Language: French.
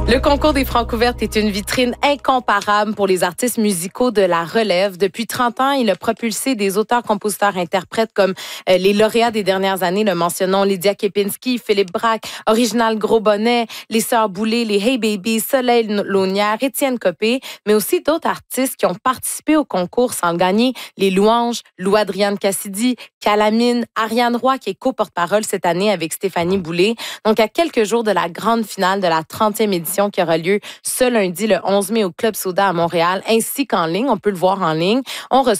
Le concours des Francouvertes est une vitrine incomparable pour les artistes musicaux de la relève. Depuis 30 ans, il a propulsé des auteurs, compositeurs, interprètes comme les lauréats des dernières années. Le mentionnons Lydia Kepinski, Philippe Braque, Original Gros Bonnet, les Sœurs Boulay, les Hey Baby, Soleil Launière, Étienne Copé, mais aussi d'autres artistes qui ont participé au concours sans le gagner. Les Louanges, Lou-Adrienne Cassidy, Calamine, Ariane Roy, qui est co-porte-parole cette année avec Stéphanie Boulay. Donc, à quelques jours de la grande finale de la 30e édition qui aura lieu ce lundi, le 11 mai, au Club Soda à Montréal, ainsi qu'en ligne. On peut le voir en ligne. On